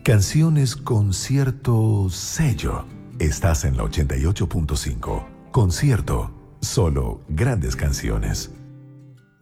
Canciones con cierto sello. Estás en la 88.5. Concierto. Solo grandes canciones.